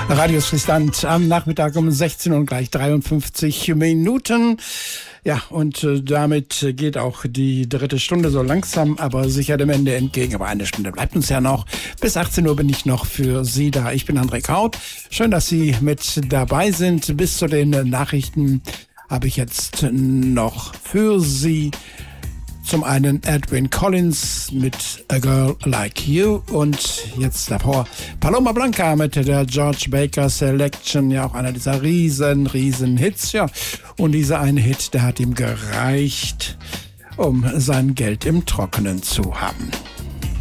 Radio Friesland am Nachmittag um 16 Uhr und gleich 53 Minuten. Ja, und damit geht auch die dritte Stunde so langsam, aber sicher dem Ende entgegen. Aber eine Stunde bleibt uns ja noch. Bis 18 Uhr bin ich noch für Sie da. Ich bin André Kraut. Schön, dass Sie mit dabei sind. Bis zu den Nachrichten habe ich jetzt noch für Sie zum einen Edwin Collins mit A Girl Like You und jetzt davor Paloma Blanca mit der George Baker Selection, ja auch einer dieser riesen Hits, ja. Und dieser eine Hit, der hat ihm gereicht, um sein Geld im Trockenen zu haben.